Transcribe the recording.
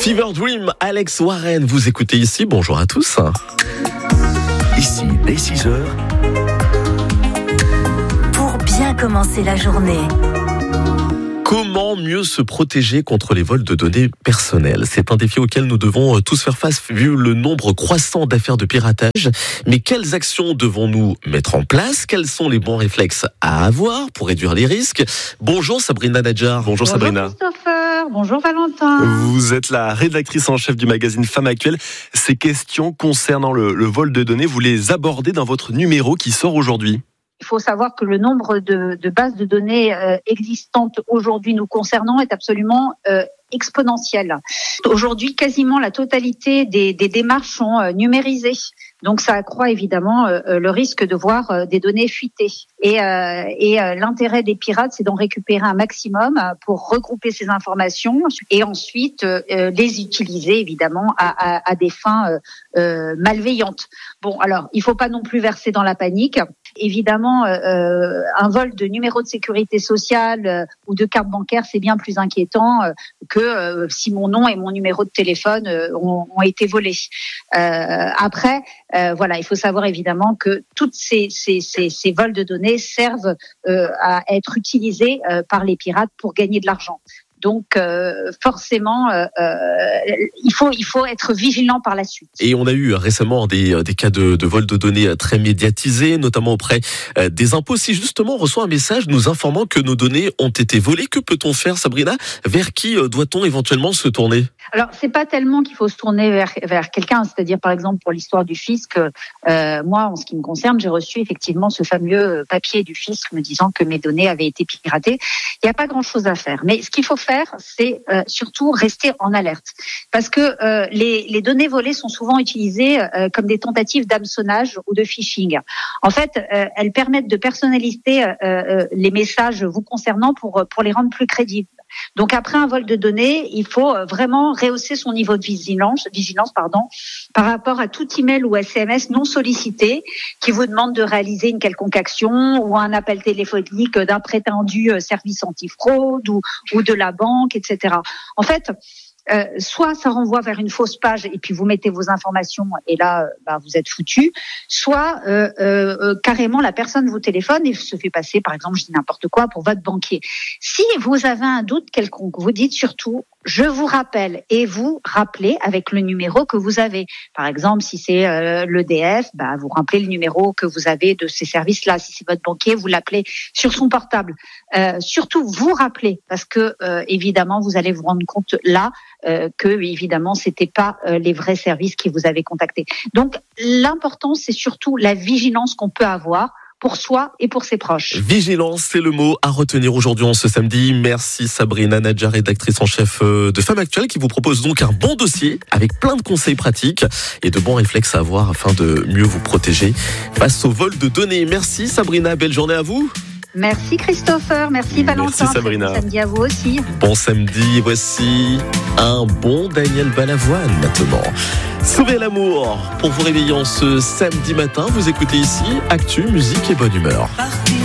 Fever Dream, Alex Warren, vous écoutez ici, bonjour à tous. Ici, dès 6h. Pour bien commencer la journée. Comment mieux se protéger contre les vols de données personnelles ? C'est un défi auquel nous devons tous faire face vu le nombre croissant d'affaires de piratage. Mais quelles actions devons-nous mettre en place ? Quels sont les bons réflexes à avoir pour réduire les risques ? Bonjour Sabrina Nadjar. Bonjour Sabrina. Christopher, bonjour Valentin. Vous êtes la rédactrice en chef du magazine Femmes Actuelles. Ces questions concernant le vol de données, vous les abordez dans votre numéro qui sort aujourd'hui. Il faut savoir que le nombre de bases de données existantes aujourd'hui nous concernant est absolument exponentiel. Aujourd'hui, quasiment la totalité des démarches sont numérisées. Donc, ça accroît évidemment le risque de voir des données fuiter. Et l'intérêt des pirates, c'est d'en récupérer un maximum pour regrouper ces informations et ensuite les utiliser évidemment à des fins malveillantes. Bon, alors, il faut pas non plus verser dans la panique. Évidemment, un vol de numéro de sécurité sociale ou de carte bancaire, c'est bien plus inquiétant que si mon nom et mon numéro de téléphone ont été volés. Après, voilà, il faut savoir évidemment que toutes ces vols de données servent à être utilisés par les pirates pour gagner de l'argent. Donc forcément, il faut être vigilant par la suite. Et on a eu récemment des cas de vol de données très médiatisés, notamment auprès des impôts. Si justement on reçoit un message nous informant que nos données ont été volées, que peut-on faire, Sabrina ? Vers qui doit-on éventuellement se tourner ? Alors, c'est pas tellement qu'il faut se tourner vers quelqu'un, c'est-à-dire par exemple pour l'histoire du fisc, moi en ce qui me concerne, j'ai reçu effectivement ce fameux papier du fisc me disant que mes données avaient été piratées. Il n'y a pas grand-chose à faire, mais ce qu'il faut faire, c'est surtout rester en alerte, parce que les données volées sont souvent utilisées comme des tentatives d'hameçonnage ou de phishing. En fait, elles permettent de personnaliser les messages vous concernant pour les rendre plus crédibles. Donc après un vol de données, il faut vraiment rehausser son niveau de vigilance par rapport à tout email ou SMS non sollicité qui vous demande de réaliser une quelconque action ou un appel téléphonique d'un prétendu service antifraude ou de la banque, etc. En fait, soit ça renvoie vers une fausse page et puis vous mettez vos informations et là vous êtes foutu, soit carrément la personne vous téléphone et se fait passer, par exemple, je dis n'importe quoi, pour votre banquier. Si vous avez un doute quelconque, vous dites surtout je vous rappelle et vous rappelez avec le numéro que vous avez. Par exemple, si c'est l'EDF, vous rappelez le numéro que vous avez de ces services-là. Si c'est votre banquier, vous l'appelez sur son portable. Surtout, vous rappelez parce que évidemment, vous allez vous rendre compte là que évidemment, c'était pas les vrais services qui vous avaient contacté. Donc, l'important, c'est surtout la vigilance qu'on peut avoir pour soi et pour ses proches. Vigilance, c'est le mot à retenir aujourd'hui en ce samedi. Merci Sabrina Nadjar, rédactrice en chef de Femmes Actuelles, qui vous propose donc un bon dossier avec plein de conseils pratiques et de bons réflexes à avoir afin de mieux vous protéger face au vol de données. Merci Sabrina, belle journée à vous. Merci Christopher, merci Valentin. Merci Sabrina. Bon samedi à vous aussi. Bon samedi, voici un bon Daniel Balavoine maintenant. Sauvez l'amour pour vous réveiller en ce samedi matin. Vous écoutez ici Actu, musique et bonne humeur.